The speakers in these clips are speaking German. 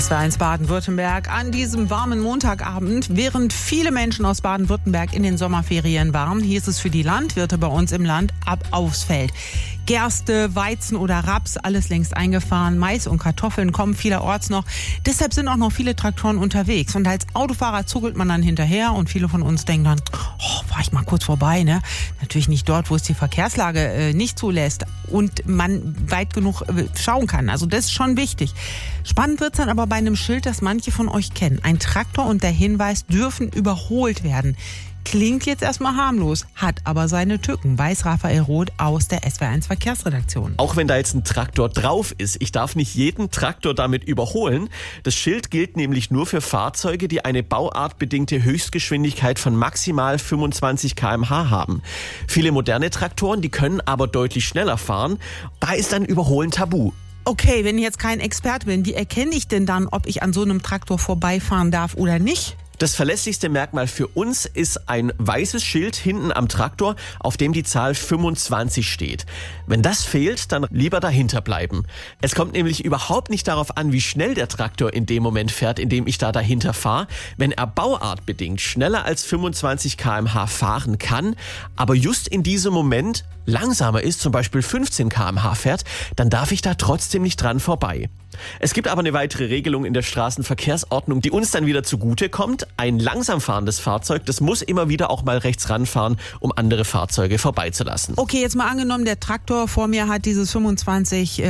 SWR1 Baden-Württemberg an diesem warmen Montagabend. Während viele Menschen aus Baden-Württemberg in den Sommerferien waren, hieß es für die Landwirte bei uns im Land ab aufs Feld. Gerste, Weizen oder Raps, alles längst eingefahren. Mais und Kartoffeln kommen vielerorts noch. Deshalb sind auch noch viele Traktoren unterwegs. Und als Autofahrer zuckelt man dann hinterher und viele von uns denken dann, fahr ich mal kurz vorbei, ne? Natürlich nicht dort, wo es die Verkehrslage nicht zulässt und man weit genug schauen kann. Also das ist schon wichtig. Spannend wird's dann aber bei einem Schild, das manche von euch kennen. Ein Traktor und der Hinweis, dürfen überholt werden. Klingt jetzt erstmal harmlos, hat aber seine Tücken, weiß Raphael Roth aus der SWR1 Verkehrsredaktion. Auch wenn da jetzt ein Traktor drauf ist, ich darf nicht jeden Traktor damit überholen. Das Schild gilt nämlich nur für Fahrzeuge, die eine bauartbedingte Höchstgeschwindigkeit von maximal 25 km/h haben. Viele moderne Traktoren, die können aber deutlich schneller fahren. Da ist dann Überholen tabu. Okay, wenn ich jetzt kein Experte bin, wie erkenne ich denn dann, ob ich an so einem Traktor vorbeifahren darf oder nicht? Das verlässlichste Merkmal für uns ist ein weißes Schild hinten am Traktor, auf dem die Zahl 25 steht. Wenn das fehlt, dann lieber dahinter bleiben. Es kommt nämlich überhaupt nicht darauf an, wie schnell der Traktor in dem Moment fährt, in dem ich da dahinter fahre. Wenn er bauartbedingt schneller als 25 km/h fahren kann, aber just in diesem Moment langsamer ist, zum Beispiel 15 km/h fährt, dann darf ich da trotzdem nicht dran vorbei. Es gibt aber eine weitere Regelung in der Straßenverkehrsordnung, die uns dann wieder zugute kommt. Ein langsam fahrendes Fahrzeug, das muss immer wieder auch mal rechts ranfahren, um andere Fahrzeuge vorbeizulassen. Okay, jetzt mal angenommen, der Traktor vor mir hat dieses 25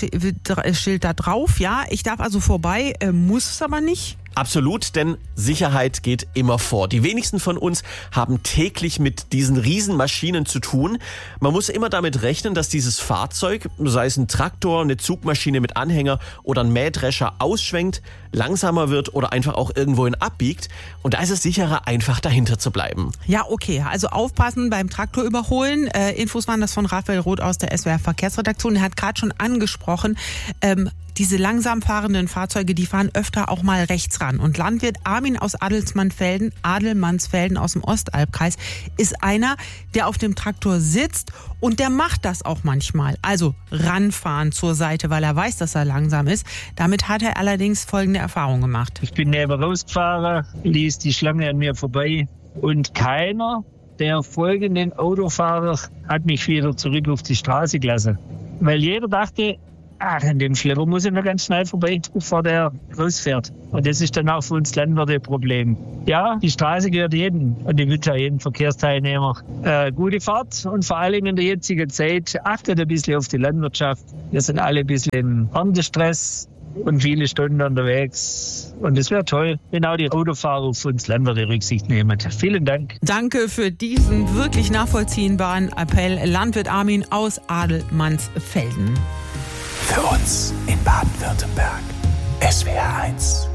Schild da drauf. Ja, ich darf also vorbei, muss es aber nicht. Absolut, denn Sicherheit geht immer vor. Die wenigsten von uns haben täglich mit diesen Riesenmaschinen zu tun. Man muss immer damit rechnen, dass dieses Fahrzeug, sei es ein Traktor, eine Zugmaschine mit Anhänger oder ein Mähdrescher, ausschwenkt, langsamer wird oder einfach auch irgendwohin abbiegt. Und da ist es sicherer, einfach dahinter zu bleiben. Ja, okay. Also aufpassen beim Traktor überholen. Infos waren das von Raphael Roth aus der SWR Verkehrsredaktion. Er hat gerade schon angesprochen, diese langsam fahrenden Fahrzeuge, die fahren öfter auch mal rechts ran. Und Landwirt Armin aus Adelmansfelden aus dem Ostalbkreis ist einer, der auf dem Traktor sitzt und der macht das auch manchmal. Also ranfahren zur Seite, weil er weiß, dass er langsam ist. Damit hat er allerdings folgende Erfahrung gemacht. Ich bin neben rausgefahren, ließ die Schlange an mir vorbei und keiner der folgenden Autofahrer hat mich wieder zurück auf die Straße gelassen. Weil jeder dachte, an dem Schlepper muss ich noch ganz schnell vorbei, bevor der rausfährt. Und das ist dann auch für uns Landwirte ein Problem. Ja, die Straße gehört jedem und die wünscht jedem Verkehrsteilnehmer gute Fahrt und vor allem in der jetzigen Zeit achtet ein bisschen auf die Landwirtschaft. Wir sind alle ein bisschen im Erntestress und viele Stunden unterwegs. Und es wäre toll, wenn auch die Autofahrer auf uns Landwirte Rücksicht nehmen. Vielen Dank. Danke für diesen wirklich nachvollziehbaren Appell. Landwirt Armin aus Adelmansfelden. Für uns in Baden-Württemberg. SWR1.